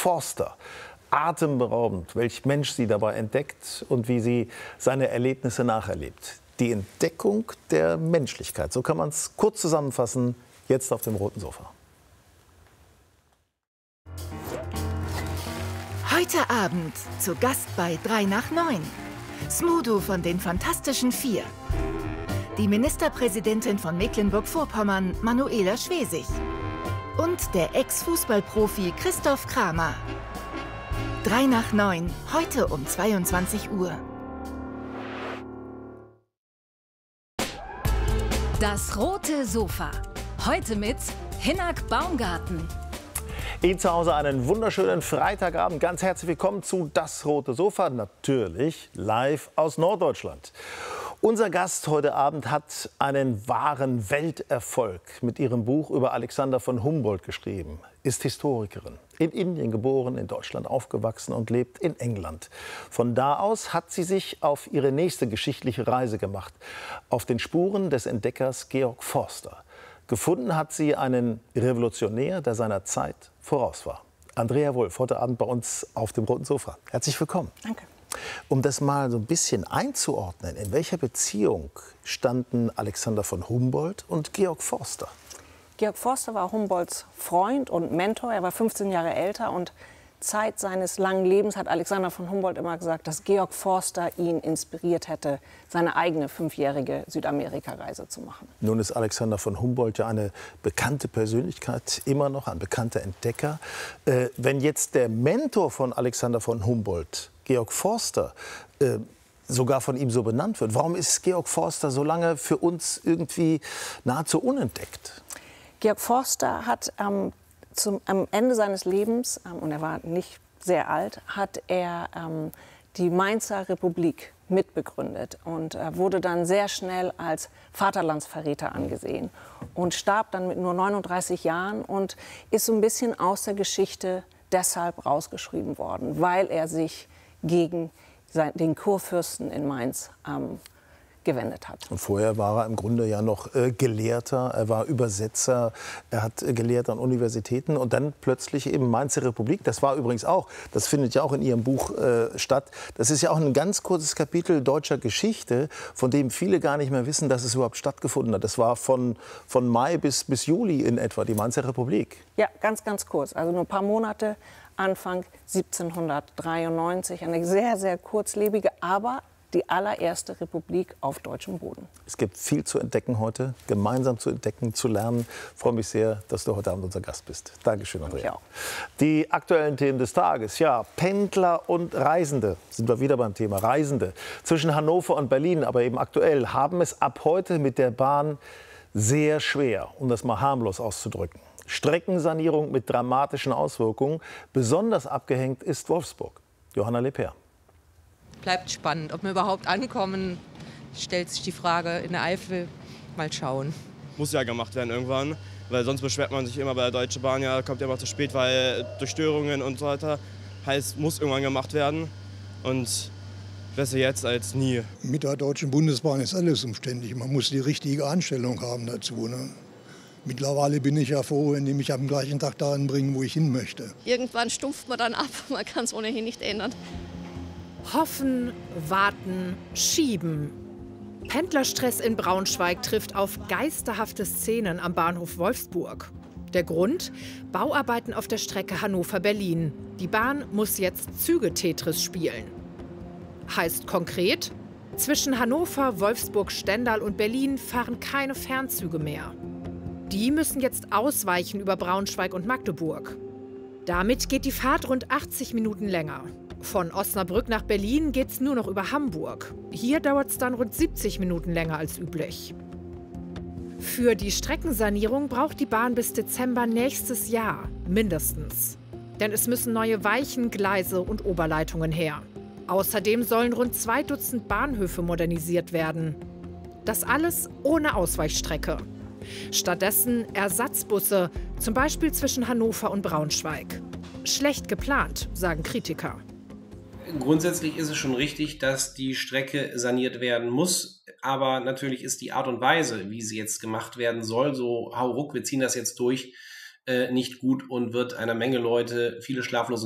Forster. Atemberaubend, welch Mensch sie dabei entdeckt und wie sie seine Erlebnisse nacherlebt. Die Entdeckung der Menschlichkeit, so kann man es kurz zusammenfassen, jetzt auf dem roten Sofa. Heute Abend zu Gast bei 3 nach 9. Smudo von den Fantastischen Vier. Die Ministerpräsidentin von Mecklenburg-Vorpommern, Manuela Schwesig. Und der Ex-Fußballprofi Christoph Kramer. 3 nach 9, heute um 22 Uhr. Das rote Sofa. Heute mit Hinnerk Baumgarten. Ihnen zu Hause einen wunderschönen Freitagabend. Ganz herzlich willkommen zu Das rote Sofa, natürlich live aus Norddeutschland. Unser Gast heute Abend hat einen wahren Welterfolg mit ihrem Buch über Alexander von Humboldt geschrieben. Ist Historikerin, in Indien geboren, in Deutschland aufgewachsen und lebt in England. Von da aus hat sie sich auf ihre nächste geschichtliche Reise gemacht, auf den Spuren des Entdeckers Georg Forster. Gefunden hat sie einen Revolutionär, der seiner Zeit voraus war. Andrea Wulff, heute Abend bei uns auf dem roten Sofa. Herzlich willkommen. Danke. Um das mal so ein bisschen einzuordnen, in welcher Beziehung standen Alexander von Humboldt und Georg Forster? Georg Forster war Humboldts Freund und Mentor. Er war 15 Jahre älter und Zeit seines langen Lebens hat Alexander von Humboldt immer gesagt, dass Georg Forster ihn inspiriert hätte, seine eigene 5-jährige Südamerika-Reise zu machen. Nun ist Alexander von Humboldt ja eine bekannte Persönlichkeit, immer noch ein bekannter Entdecker. Wenn jetzt der Mentor von Alexander von Humboldt, Georg Forster, sogar von ihm so benannt wird, warum ist Georg Forster so lange für uns irgendwie nahezu unentdeckt? Georg Forster hat am Ende seines Lebens, und er war nicht sehr alt, hat er die Mainzer Republik mitbegründet und wurde dann sehr schnell als Vaterlandsverräter angesehen und starb dann mit nur 39 Jahren und ist so ein bisschen aus der Geschichte deshalb rausgeschrieben worden, weil er sich gegen den Kurfürsten in Mainz gewendet hat. Und vorher war er im Grunde ja noch Gelehrter, er war Übersetzer, er hat gelehrt an Universitäten und dann plötzlich eben Mainzer Republik. Das war übrigens auch, das findet ja auch in Ihrem Buch statt. Das ist ja auch ein ganz kurzes Kapitel deutscher Geschichte, von dem viele gar nicht mehr wissen, dass es überhaupt stattgefunden hat. Das war von Mai bis Juli in etwa, die Mainzer Republik. Ja, ganz, ganz kurz, also nur ein paar Monate, Anfang 1793, eine sehr, sehr kurzlebige, aber die allererste Republik auf deutschem Boden. Es gibt viel zu entdecken heute, gemeinsam zu entdecken, zu lernen. Ich freue mich sehr, dass du heute Abend unser Gast bist. Dankeschön, Andrea. Die aktuellen Themen des Tages. Ja, Pendler und Reisende. Sind wir wieder beim Thema Reisende. Zwischen Hannover und Berlin, aber eben aktuell, haben es ab heute mit der Bahn sehr schwer, um das mal harmlos auszudrücken. Streckensanierung mit dramatischen Auswirkungen. Besonders abgehängt ist Wolfsburg. Johanna Leper. Bleibt spannend, ob wir überhaupt ankommen, stellt sich die Frage in der Eifel. Mal schauen. Muss ja gemacht werden irgendwann, weil sonst beschwert man sich immer bei der Deutschen Bahn, ja, kommt ja immer zu spät, weil durch Störungen und so weiter. Heißt, muss irgendwann gemacht werden und besser jetzt als nie. Mit der Deutschen Bundesbahn ist alles umständlich, man muss die richtige Einstellung haben dazu. Ne? Mittlerweile bin ich ja froh, wenn die mich am gleichen Tag dahin bringen, wo ich hin möchte. Irgendwann stumpft man dann ab, man kann es ohnehin nicht ändern. Hoffen, warten, schieben. Pendlerstress in Braunschweig trifft auf geisterhafte Szenen am Bahnhof Wolfsburg. Der Grund? Bauarbeiten auf der Strecke Hannover-Berlin. Die Bahn muss jetzt Züge-Tetris spielen. Heißt konkret, zwischen Hannover, Wolfsburg, Stendal und Berlin fahren keine Fernzüge mehr. Die müssen jetzt ausweichen über Braunschweig und Magdeburg. Damit geht die Fahrt rund 80 Minuten länger. Von Osnabrück nach Berlin geht's nur noch über Hamburg. Hier dauert es dann rund 70 Minuten länger als üblich. Für die Streckensanierung braucht die Bahn bis Dezember nächstes Jahr mindestens. Denn es müssen neue Weichen, Gleise und Oberleitungen her. Außerdem sollen rund 2 Dutzend Bahnhöfe modernisiert werden. Das alles ohne Ausweichstrecke. Stattdessen Ersatzbusse, zum Beispiel zwischen Hannover und Braunschweig. Schlecht geplant, sagen Kritiker. Grundsätzlich ist es schon richtig, dass die Strecke saniert werden muss. Aber natürlich ist die Art und Weise, wie sie jetzt gemacht werden soll, so hauruck, wir ziehen das jetzt durch, nicht gut und wird einer Menge Leute viele schlaflose